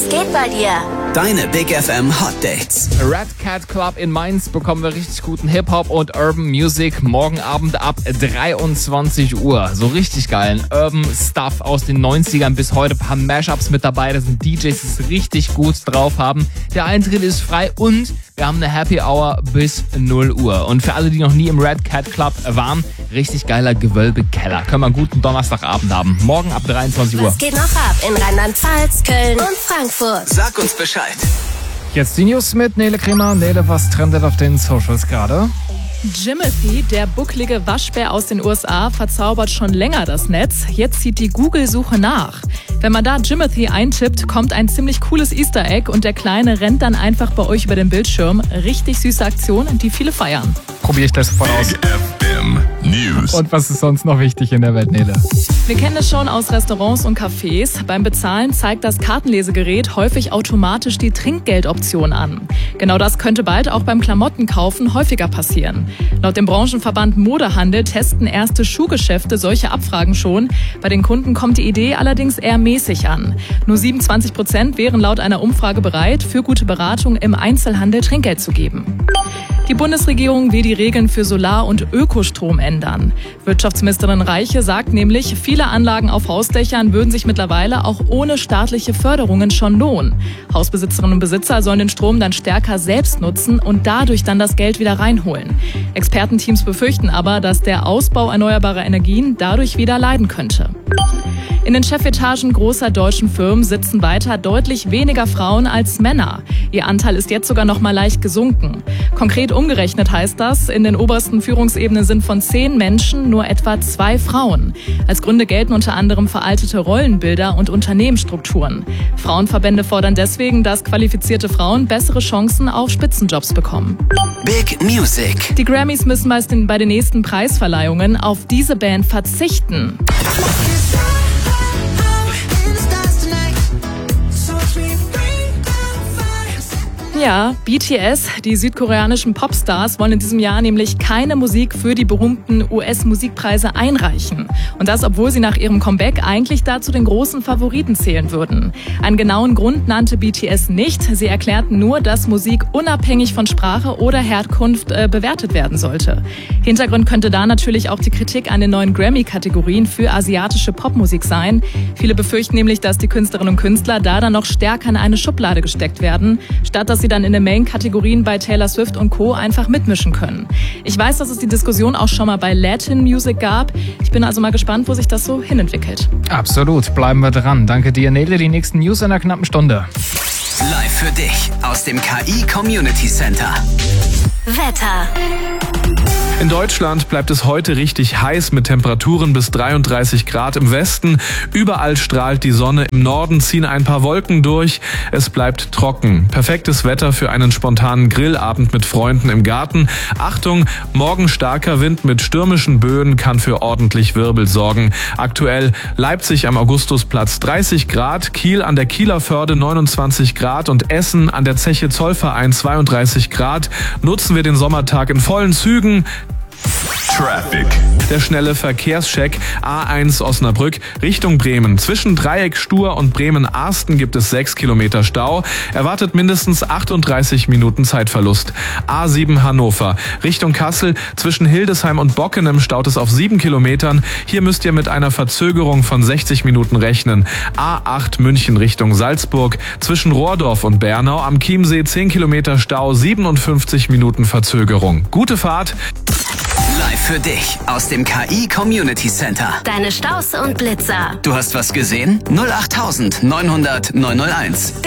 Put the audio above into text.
geht bei dir? Deine Big FM Hot Dates. Red Cat Club in Mainz bekommen wir richtig guten Hip-Hop und Urban Music morgen Abend ab 23 Uhr. So richtig geilen Urban Stuff aus den 90ern bis heute. Ein paar Mashups mit dabei. Da sind DJs, die es richtig gut drauf haben. Der Eintritt ist frei und wir haben eine Happy Hour bis 0 Uhr. Und für alle, die noch nie im Red Cat Club waren, richtig geiler Gewölbekeller. Können wir einen guten Donnerstagabend haben. Morgen ab 23 Uhr. Was geht noch ab in Rheinland-Pfalz, Köln und Frankfurt? Sag uns Bescheid. Jetzt die News mit Nele Kremer. Nele, was trendet auf den Socials gerade? Jimothy, der bucklige Waschbär aus den USA, verzaubert schon länger das Netz. Jetzt zieht die Google-Suche nach. Wenn man da Jimothy eintippt, kommt ein ziemlich cooles Easter Egg und der Kleine rennt dann einfach bei euch über den Bildschirm. Richtig süße Aktion, die viele feiern. Probiere ich gleich sofort aus. FM News. Und was ist sonst noch wichtig in der Welt, Nele? Wir kennen es schon aus Restaurants und Cafés. Beim Bezahlen zeigt das Kartenlesegerät häufig automatisch die Trinkgeldoption an. Genau das könnte bald auch beim Klamottenkaufen häufiger passieren. Laut dem Branchenverband Modehandel testen erste Schuhgeschäfte solche Abfragen schon. Bei den Kunden kommt die Idee allerdings eher mäßig an. Nur 27% wären laut einer Umfrage bereit, für gute Beratung im Einzelhandel Trinkgeld zu geben. Die Bundesregierung will die Regeln für Solar- und Ökostrom ändern. Wirtschaftsministerin Reiche sagt nämlich, viele Anlagen auf Hausdächern würden sich mittlerweile auch ohne staatliche Förderungen schon lohnen. Hausbesitzerinnen und Besitzer sollen den Strom dann stärker selbst nutzen und dadurch dann das Geld wieder reinholen. Expertenteams befürchten aber, dass der Ausbau erneuerbarer Energien dadurch wieder leiden könnte. In den Chefetagen großer deutschen Firmen sitzen weiter deutlich weniger Frauen als Männer. Ihr Anteil ist jetzt sogar noch mal leicht gesunken. Konkret umgerechnet heißt das, in den obersten Führungsebenen sind von 10 Menschen nur etwa 2 Frauen. Als Gründe gelten unter anderem veraltete Rollenbilder und Unternehmensstrukturen. Frauenverbände fordern deswegen, dass qualifizierte Frauen bessere Chancen auf Spitzenjobs bekommen. Big Music. Die Grammys müssen bei den nächsten Preisverleihungen auf diese Band verzichten. Ja, BTS, die südkoreanischen Popstars, wollen in diesem Jahr nämlich keine Musik für die berühmten US-Musikpreise einreichen. Und das, obwohl sie nach ihrem Comeback eigentlich dazu den großen Favoriten zählen würden. Einen genauen Grund nannte BTS nicht. Sie erklärten nur, dass Musik unabhängig von Sprache oder Herkunft bewertet werden sollte. Hintergrund könnte da natürlich auch die Kritik an den neuen Grammy-Kategorien für asiatische Popmusik sein. Viele befürchten nämlich, dass die Künstlerinnen und Künstler da dann noch stärker in eine Schublade gesteckt werden, statt dass sie dann in den Main-Kategorien bei Taylor Swift und Co. einfach mitmischen können. Ich weiß, dass es die Diskussion auch schon mal bei Latin Music gab. Ich bin also mal gespannt, wo sich das so hinentwickelt. Absolut, bleiben wir dran. Danke dir, Nele. Die nächsten News in einer knappen Stunde. Live für dich aus dem KI Community Center. Wetter. In Deutschland bleibt es heute richtig heiß mit Temperaturen bis 33 Grad im Westen. Überall strahlt die Sonne. Im Norden ziehen ein paar Wolken durch. Es bleibt trocken. Perfektes Wetter für einen spontanen Grillabend mit Freunden im Garten. Achtung, morgen starker Wind mit stürmischen Böen kann für ordentlich Wirbel sorgen. Aktuell Leipzig am Augustusplatz 30 Grad, Kiel an der Kieler Förde 29 Grad und Essen an der Zeche Zollverein 32 Grad. Nutzen wir den Sommertag in vollen Zügen. Traffic. Der schnelle Verkehrscheck A1 Osnabrück Richtung Bremen. Zwischen Dreieck Stur und Bremen-Arsten gibt es 6 Kilometer Stau. Erwartet mindestens 38 Minuten Zeitverlust. A7 Hannover Richtung Kassel. Zwischen Hildesheim und Bockenem staut es auf 7 Kilometern. Hier müsst ihr mit einer Verzögerung von 60 Minuten rechnen. A8 München Richtung Salzburg. Zwischen Rohrdorf und Bernau am Chiemsee 10 Kilometer Stau, 57 Minuten Verzögerung. Gute Fahrt. Live für dich aus dem KI Community Center. Deine Staus und Blitzer. Du hast was gesehen? 08900 901.